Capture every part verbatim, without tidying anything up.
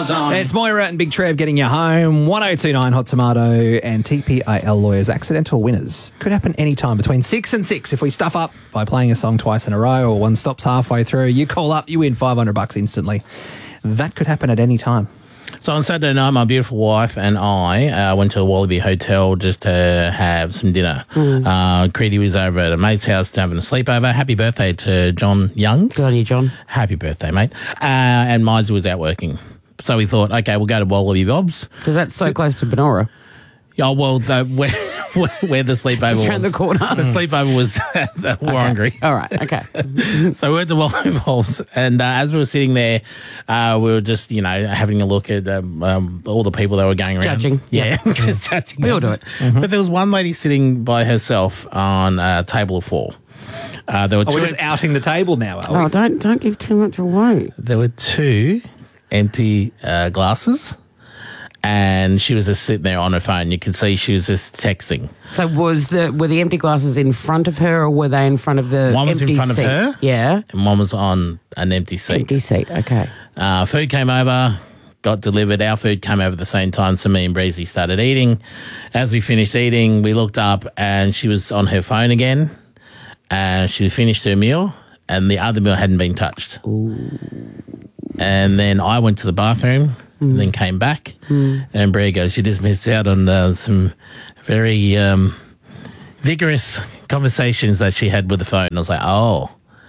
cars on. It's Moira and Big Trev getting you home. one oh two nine Hot Tomato and T P A L Lawyers. Accidental winners. Could happen anytime between six and six. If we stuff up by playing a song twice in a row or one stops halfway through, you call up, you win five hundred bucks instantly. That could happen at any time. So on Saturday night, my beautiful wife and I uh, went to a Wallaby Hotel just to have some dinner. Mm. Uh, Creedy was over at a mate's house having a sleepover. Happy birthday to John Young. Good on you, John. Happy birthday, mate. Uh, and Mizer was out working. So we thought, okay, we'll go to Wallaby Bob's. Because that's so close to Benora. Oh, well, the, where, where the sleepover Just was. around the corner. The sleepover was at the Warringah. Okay. All right, okay. So we went to Wallaby Bob's, and uh, as we were sitting there, uh, we were just, you know, having a look at um, um, all the people that were going around. Judging. Yeah, just judging. We all do it. Mm-hmm. But there was one lady sitting by herself on a table of four. Uh, there were Oh, two we're just outing the table now, are we? Oh, don't don't give too much away. There were two empty uh, glasses. And she was just sitting there on her phone. You could see she was just texting. So was the were the empty glasses in front of her, or were they in front of the One was empty in front seat? of her. Yeah. And one was on an empty seat. Empty seat, okay. Uh, food came over, got delivered. Our food came over at the same time, so me and Breezy started eating. As we finished eating, we looked up and she was on her phone again. And she finished her meal and the other meal hadn't been touched. Ooh. And then I went to the bathroom. Mm. And then came back, mm. and Brea goes, she just missed out on uh, some very um, vigorous conversations that she had with the phone. And I was like, oh,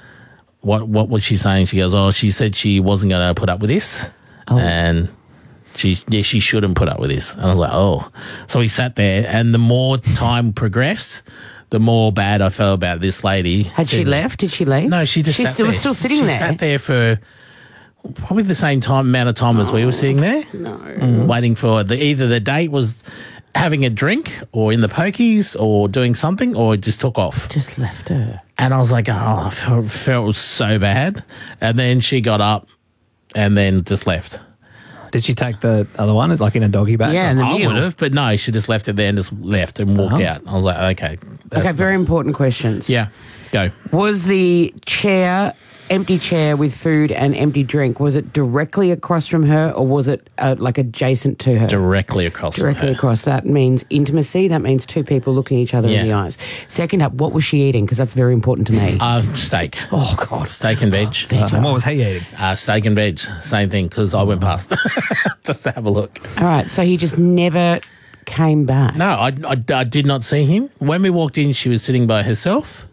what what was she saying? She goes, oh, she said she wasn't going to put up with this, oh. and she yeah, she shouldn't put up with this. And I was like, oh. So we sat there, and the more time progressed, the more bad I felt about this lady. Had she left? Did she leave? No, she just she sat still, there. was still sitting she there? She sat there for probably the same time amount of time as we were sitting there, no. mm. waiting for the either the date was having a drink or in the pokies or doing something or just took off. Just left her. And I was like, oh, I felt, felt so bad. And then she got up and then just left. Did she take the other one, like in a doggy bag? Yeah, and the I meal. would have, but no, she just left it there and just left and walked Uh-huh. out. I was like, okay. Okay, very important questions. Yeah, go. Was the chair, empty chair with food and empty drink, was it directly across from her or was it uh, like adjacent to her? Directly across Directly from her. across. That means intimacy. That means two people looking each other Yeah. in the eyes. Second up, what was she eating? Because that's very important to me. Uh, steak. Oh, God. Steak and veg. veg. Uh, and what was he eating? Uh, steak and veg. Same thing, because I went past just to have a look. All right, so he just never came back. No, I, I, I did not see him. When we walked in, she was sitting by herself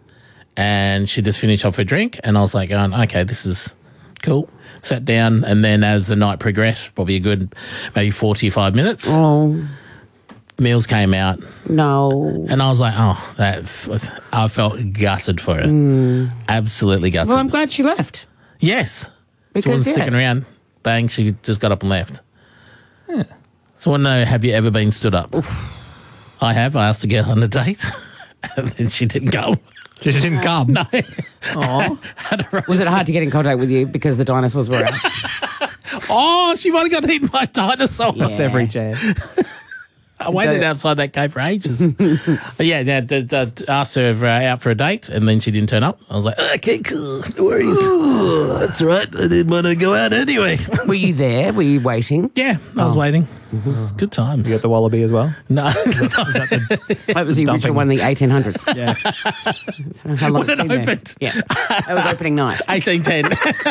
and she just finished off her drink. And I was like, going, okay, this is cool. Sat down. And then as the night progressed, probably a good maybe forty-five minutes, Oh, meals came out. no. And I was like, oh, that f- I felt gutted for her. Mm. Absolutely gutted. Well, I'm glad she left. Yes. Because, she wasn't yeah. sticking around. Bang, she just got up and left. Yeah. So I want to know, have you ever been stood up? Oof. I have. I asked a girl on a date and then she didn't come. She just didn't come. No. Oh. Was it hard to get in contact with you because the dinosaurs were out? Oh, she might have got eaten by a dinosaur. Yeah. That's every chance. I waited Go- outside that cave for ages. But yeah, yeah d- d- d- asked her uh, out for a date and then she didn't turn up. I was like, okay, cool. No worries. That's all right. I didn't want to go out anyway. Were you there? Were you waiting? Yeah, I was waiting. Good times. You got the wallaby as well? No. That was the Dumping. original one in the eighteen hundreds. Yeah. So how long When it it's been there? opened. Yeah. That was opening night. eighteen ten.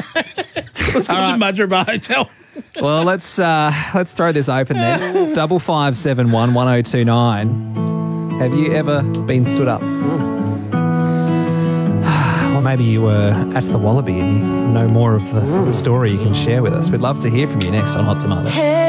It was called the Mudgeeraba Hotel. Well, let's uh, let's throw this open then. Double five seven one one zero two nine. Have you ever been stood up? Or maybe you were at the Wallaby and you know more of the, the story you can share with us. We'd love to hear from you next on Hot Tomato.